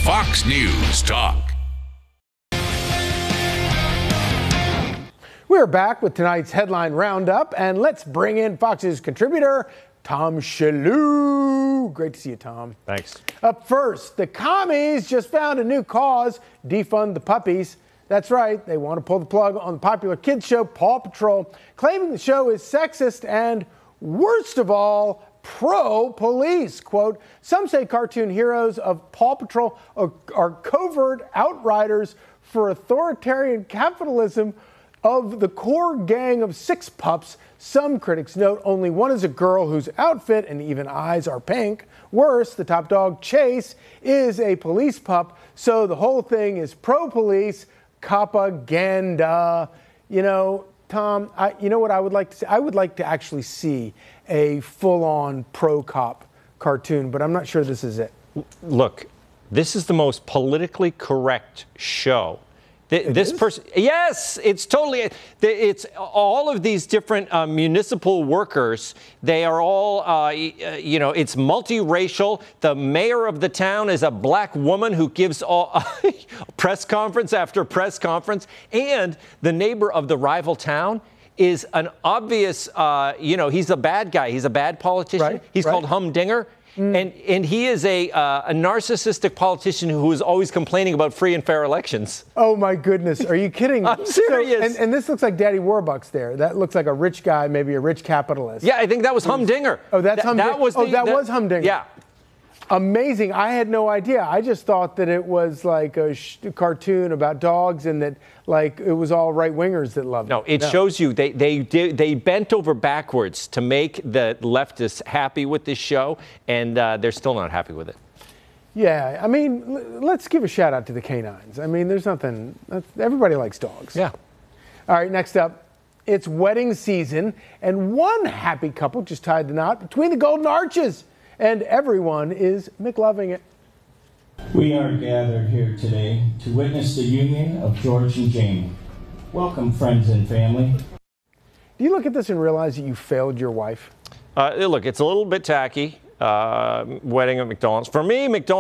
Fox News Talk. We're back with tonight's headline roundup, and let's bring in Fox's contributor, Tom Shillue. Great to see you, Tom. Thanks. Up first, the commies just found a new cause: defund the puppies. That's right, they want to pull the plug on the popular kids show Paw Patrol, claiming the show is sexist and, worst of all, pro-police. Quote, some say cartoon heroes of Paw Patrol are covert outriders for authoritarian capitalism of the core gang of 6 pups. Some critics note only one is a girl whose outfit and even eyes are pink. Worse, the top dog, Chase, is a police pup, so the whole thing is pro-police propaganda. You know, Tom, you know what I would like to see? I would like to actually see a full-on pro-cop cartoon, but I'm not sure this is it. Look, this is the most politically correct show. This person, yes, it's totally, it's all of these different municipal workers. They are all, you know, it's multiracial. The mayor of the town is a black woman who gives all press conference after press conference. And the neighbor of the rival town is an obvious, you know, he's a bad guy. He's a bad politician. Right, he's called Humdinger. And he is a narcissistic politician who is always complaining about free and fair elections. Oh, my goodness. Are you kidding? I'm serious. So, and this looks like Daddy Warbucks there. That looks like a rich guy, maybe a rich capitalist. Yeah, I think that was Humdinger. Oh, that's Humdinger. That was Humdinger. Yeah. Amazing. I had no idea. I just thought that it was like a cartoon about dogs and that like it was all right-wingers that loved it. No, it shows you they bent over backwards to make the leftists happy with this show, and they're still not happy with it. Yeah, I mean, let's give a shout out to the canines. I mean, there's nothing, everybody likes dogs. Yeah. All right, next up, it's wedding season, and one happy couple just tied the knot between the Golden Arches, and everyone is McLoving it. We are gathered here today to witness the union of George and Jane. Welcome, friends and family. Do you look at this and realize that you failed your wife? Look, it's a little bit tacky, wedding at McDonald's. For me, McDonald's